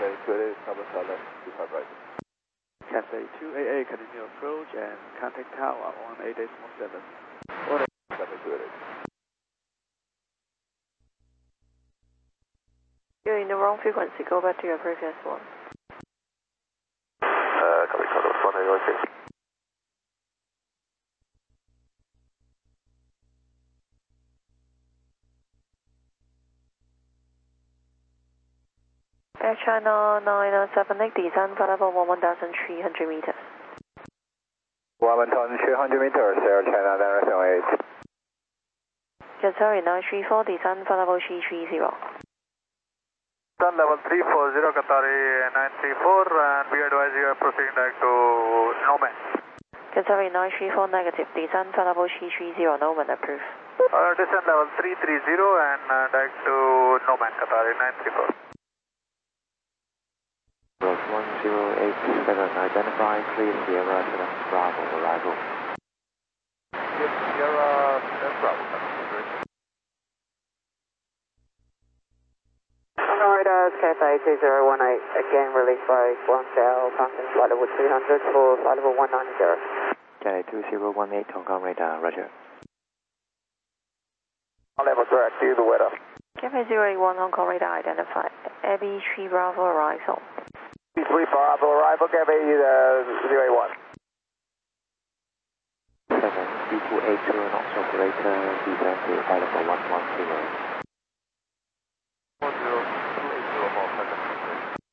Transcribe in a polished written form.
Cathay 288, number 7, 25 right. Cathay 288, continue approach and contact tower on 8.7. Order. Cathay 288. You're in the wrong frequency, go back to your previous one. Copy, Carlos 186. Air China 978, descend for level 1,300 meters. 1,300 meters, Air China 978. Qatar 934, descend for level 330. Sun level 340, Qatari 934, and we advise you are proceeding direct to Noman. Qatar 934, negative, descend for level 330, Noman approved. Descend level 330 and direct to Noman, Qatari 934. 1087, identify, clear Sierra 7 Bravo, arrival. Yes, Sierra 7 Bravo, Florida, Cathay 2018, again released by Guangzhou, passing flight level 300 for flight level 190. Cathay 2018, Hong Kong radar, roger. level correct, to the weather. Cathay 081, Hong Kong radar identified. Abbey 3 Bravo arrival. 3 Bravo arrival, Cathay 081. 7, B280, Knox operator, descend to flight level 110.